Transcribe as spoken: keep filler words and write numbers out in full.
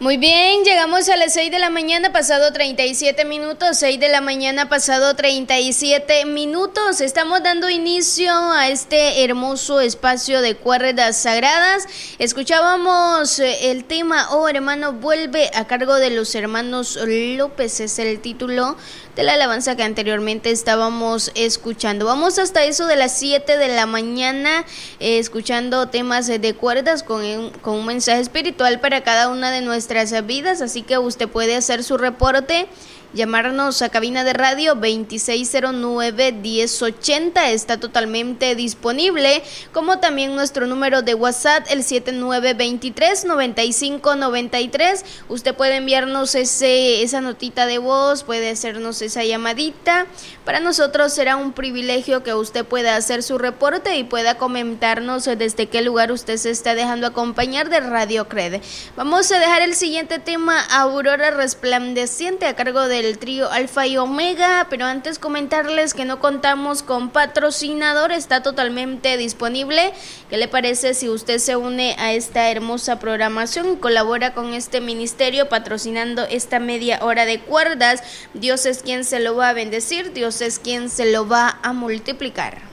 Muy bien, llegamos a las seis de la mañana, pasado treinta y siete minutos, seis de la mañana, pasado treinta y siete minutos. Estamos dando inicio a este hermoso espacio de cuerdas sagradas. Escuchábamos el tema Oh hermano vuelve, a cargo de los hermanos López, es el título de la alabanza que anteriormente estábamos escuchando. Vamos hasta eso de las siete de la mañana eh, escuchando temas de cuerdas con un, con un mensaje espiritual para cada una de nuestras vidas, así que usted puede hacer su reporte, llamarnos a cabina de radio veintiséis cero nueve, diez ochenta, está totalmente disponible, como también nuestro número de WhatsApp, el siete nueve dos tres, nueve cinco nueve tres. Usted puede enviarnos ese, esa notita de voz, puede hacernos esa llamadita. Para nosotros será un privilegio que usted pueda hacer su reporte y pueda comentarnos desde qué lugar usted se está dejando acompañar de Radio Cred. Vamos a dejar el siguiente tema, Aurora Resplandeciente, a cargo de el trío Alfa y Omega, pero antes comentarles que no contamos con patrocinador, está totalmente disponible. ¿Qué le parece si usted se une a esta hermosa programación y colabora con este ministerio patrocinando esta media hora de cuerdas? Dios es quien se lo va a bendecir, Dios es quien se lo va a multiplicar.